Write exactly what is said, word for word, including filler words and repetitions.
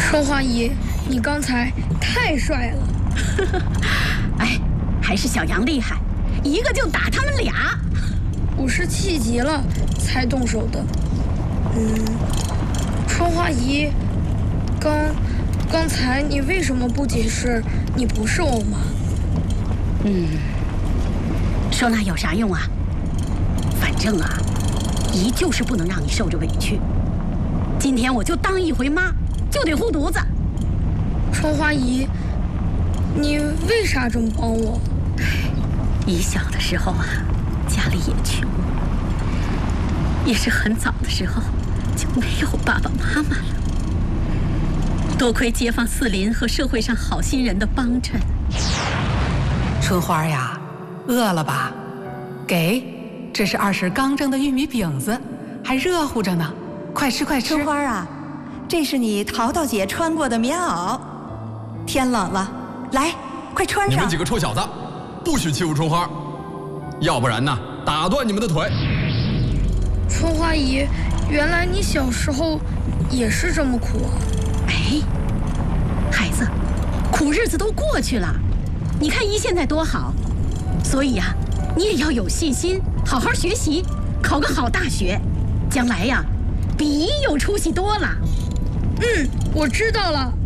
春花姨，你刚才太帅了。 哎，还是小杨厉害，一个就打他们俩。 我是气急了才动手的。嗯，春花姨，刚刚才你为什么不解释你不是欧妈？ 嗯，说那有啥用啊？反正啊，姨就是不能让你受着委屈。今天我就当一回妈，就得护犊子。 春花姨，你为啥这么帮我？ 姨小的时候啊，家里也穷，也是很早的时候就没有爸爸妈妈了。多亏街坊四邻和社会上好心人的帮衬。 春花呀，饿了吧？给，这是二婶刚蒸的玉米饼子，还热乎着呢，快吃快吃。 春花啊，这是你淘淘姐穿过的棉袄，天冷了，来，快穿上。 你们几个臭小子，不许欺负春花，要不然呢，打断你们的腿。 春花姨，原来你小时候也是这么苦啊！ 哎，孩子，苦日子都过去了，你看姨现在多好，所以呀、啊，你也要有信心，好好学习，考个好大学，将来呀，比姨有出息多了。 嗯，我知道了。